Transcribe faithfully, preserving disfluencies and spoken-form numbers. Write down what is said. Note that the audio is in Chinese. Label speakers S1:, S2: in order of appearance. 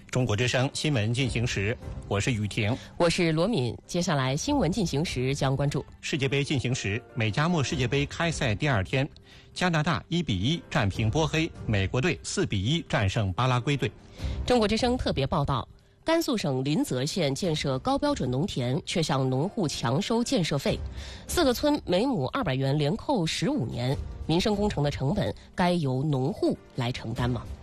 S1: 中国之声新闻进行时，我是雨婷，
S2: 我是罗敏。接下来新闻进行时将关注
S1: 世界杯进行时，美加墨世界杯开赛第二天，加拿大一比一战平波黑，美国队四比一战胜巴拉圭队。
S2: 中国之声特别报道，甘肃省临泽县建设高标准农田，却向农户强收建设费，四个村每亩二百元连扣十五年，民生工程的成本该由农户来承担吗？